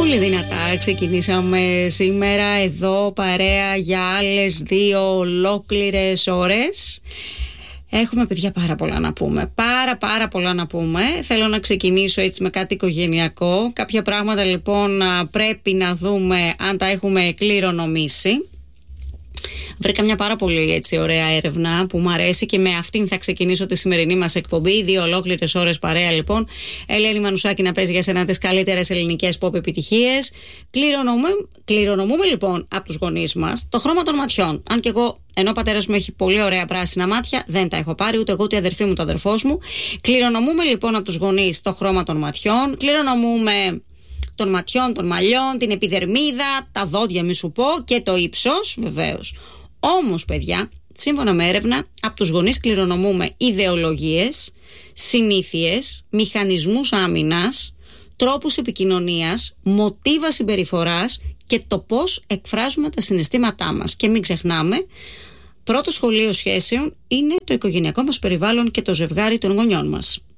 Πολύ δυνατά ξεκινήσαμε σήμερα εδώ παρέα για άλλες 2 ολόκληρες ώρες. Έχουμε, παιδιά, πάρα πολλά να πούμε. Πάρα πολλά να πούμε. Θέλω να ξεκινήσω έτσι με κάτι οικογενειακό. Κάποια πράγματα λοιπόν πρέπει να δούμε αν τα έχουμε κληρονομήσει. Βρήκα μια πάρα πολύ έτσι ωραία έρευνα που μου αρέσει και με αυτήν θα ξεκινήσω τη σημερινή μας εκπομπή. 2 ολόκληρες ώρες παρέα λοιπόν. Ελένη Μανουσάκη να παίζει για σένα τις καλύτερες ελληνικές pop επιτυχίες. Κληρονομούμε λοιπόν από τους γονείς μας το χρώμα των ματιών. Αν και εγώ, ενώ ο πατέρας μου έχει πολύ ωραία πράσινα μάτια, δεν τα έχω πάρει ούτε εγώ ούτε η αδερφή μου, το αδερφός μου. Κληρονομούμε λοιπόν από τους γονείς το χρώμα των ματιών. Κληρονομούμε των ματιών, των μαλλιών, την επιδερμίδα, τα δόντια, μη σου πω, και το ύψος, βεβαίως. Όμως, παιδιά, σύμφωνα με έρευνα, από τους γονείς κληρονομούμε ιδεολογίες, συνήθειες, μηχανισμούς άμυνας, τρόπους επικοινωνίας, μοτίβα συμπεριφοράς και το πώς εκφράζουμε τα συναισθήματά μας. Και μην ξεχνάμε, πρώτο σχολείο σχέσεων είναι το οικογενειακό μας περιβάλλον και το ζευγάρι των γονιών μας.